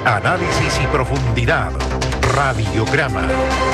Análisis y profundidad. Radiograma.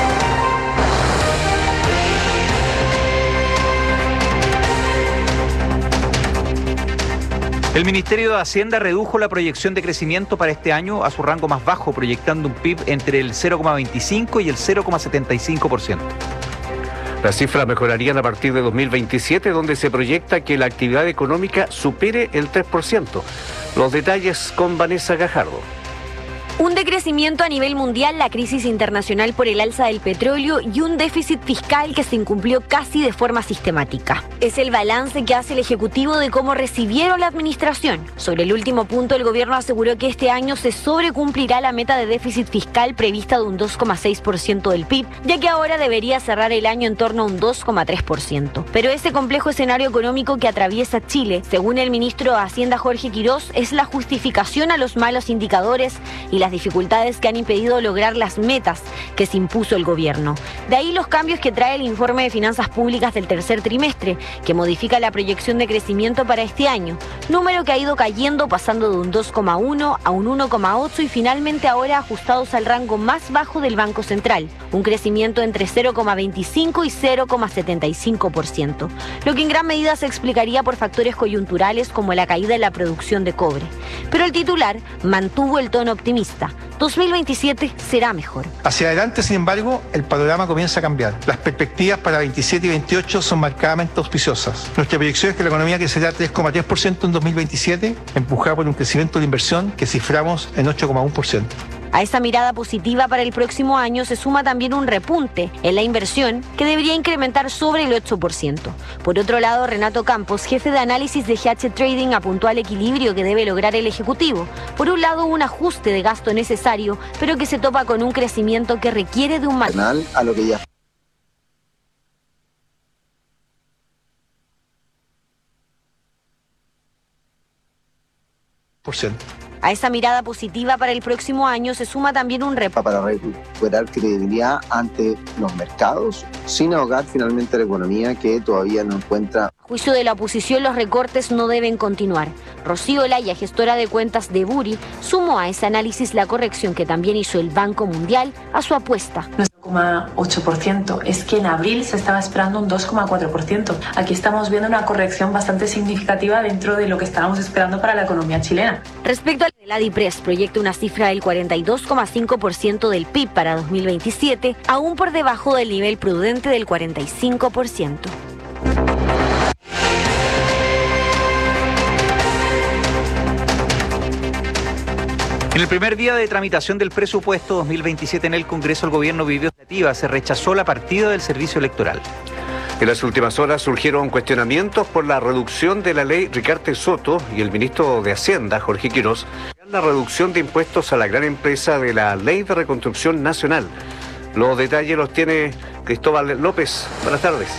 El Ministerio de Hacienda redujo la proyección de crecimiento para este año a su rango más bajo, proyectando un PIB entre el 0,25 y el 0,75%. Las cifras mejorarían a partir de 2027, donde se proyecta que la actividad económica supere el 3%. Los detalles con Vanessa Gajardo. Un decrecimiento a nivel mundial, la crisis internacional por el alza del petróleo y un déficit fiscal que se incumplió casi de forma sistemática. Es el balance que hace el Ejecutivo de cómo recibieron la administración. Sobre el último punto, el gobierno aseguró que este año se sobrecumplirá la meta de déficit fiscal prevista de un 2,6% del PIB, ya que ahora debería cerrar el año en torno a un 2,3%. Pero ese complejo escenario económico que atraviesa Chile, según el ministro de Hacienda Jorge Quirós, es la justificación a los malos indicadores y las dificultades que han impedido lograr las metas que se impuso el gobierno. De ahí los cambios que trae el informe de finanzas públicas del tercer trimestre, que modifica la proyección de crecimiento para este año, número que ha ido cayendo pasando de un 2,1 a un 1,8 y finalmente ahora ajustados al rango más bajo del Banco Central, un crecimiento entre 0,25 y 0,75%, lo que en gran medida se explicaría por factores coyunturales como la caída en la producción de cobre. Pero el titular mantuvo el tono optimista. 2027 será mejor. Hacia adelante, sin embargo, el panorama comienza a cambiar. Las perspectivas para 27 y 28 son marcadamente auspiciosas. Nuestra proyección es que la economía crecerá 3,3% en 2027, empujada por un crecimiento de inversión que ciframos en 8,1%. A esa mirada positiva para el próximo año se suma también un repunte en la inversión que debería incrementar sobre el 8%. Por otro lado, Renato Campos, jefe de análisis de GH Trading, apuntó al equilibrio que debe lograr el Ejecutivo. Por un lado, un ajuste de gasto necesario, pero que se topa con un crecimiento que requiere de un canal a lo que ya. A esa mirada positiva para el próximo año se suma también un para recuperar credibilidad ante los mercados, sin ahogar finalmente la economía que todavía no encuentra. A juicio de la oposición, los recortes no deben continuar. Rocío Olaya, gestora de cuentas de Buri, sumó a ese análisis la corrección que también hizo el Banco Mundial a su apuesta. 2,8%. Es que en abril se estaba esperando un 2,4%. Aquí estamos viendo una corrección bastante significativa dentro de lo que estábamos esperando para la economía chilena. Respecto al ADIPRES, proyecta una cifra del 42,5% del PIB para 2027, aún por debajo del nivel prudente del 45%. En el primer día de tramitación del presupuesto 2027 en el Congreso, el gobierno vivió iniciativa, se rechazó la partida del servicio electoral. En las últimas horas surgieron cuestionamientos por la reducción de la ley Ricardo Soto y el ministro de Hacienda, Jorge Quirós, la reducción de impuestos a la gran empresa de la Ley de Reconstrucción Nacional. Los detalles los tiene Cristóbal López. Buenas tardes.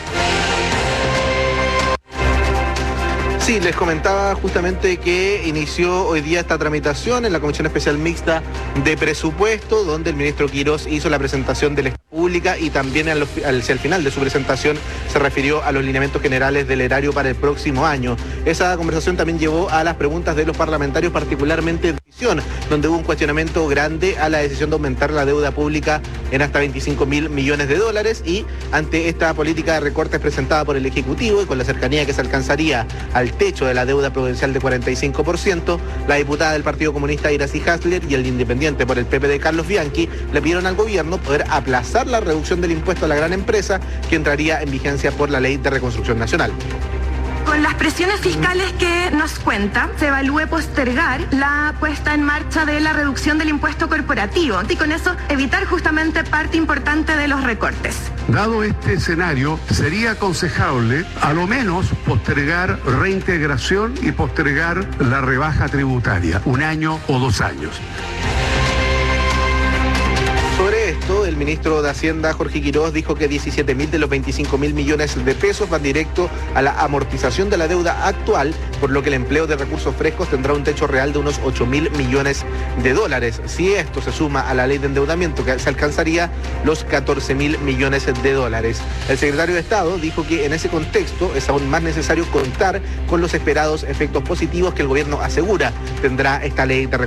Sí, les comentaba justamente que inició hoy día esta tramitación en la Comisión Especial Mixta de Presupuesto, donde el ministro Quirós hizo la presentación de la pública y también hacia el final de su presentación se refirió a los lineamientos generales del erario para el próximo año. Esa conversación también llevó a las preguntas de los parlamentarios, particularmente de Visión, donde hubo un cuestionamiento grande a la decisión de aumentar la deuda pública en hasta 25.000 millones de dólares y ante esta política de recortes presentada por el Ejecutivo y con la cercanía que se alcanzaría al techo de la deuda prudencial de 45%, la diputada del Partido Comunista Iracy Hasler y el independiente por el PPD Carlos Bianchi le pidieron al gobierno poder aplazar la reducción del impuesto a la gran empresa que entraría en vigencia por la Ley de Reconstrucción Nacional. Con las presiones fiscales que nos cuenta, se evalúe postergar la puesta en marcha de la reducción del impuesto corporativo y con eso evitar justamente parte importante de los recortes. Dado este escenario, sería aconsejable a lo menos postergar reintegración y postergar la rebaja tributaria, 1 año o 2 años. Sobre esto, el ministro de Hacienda, Jorge Quirós, dijo que 17.000 de los 25.000 millones de pesos van directo a la amortización de la deuda actual, por lo que el empleo de recursos frescos tendrá un techo real de unos 8.000 millones de dólares. Si esto se suma a la ley de endeudamiento, que se alcanzaría los 14.000 millones de dólares. El secretario de Estado dijo que en ese contexto es aún más necesario contar con los esperados efectos positivos que el gobierno asegura tendrá esta ley de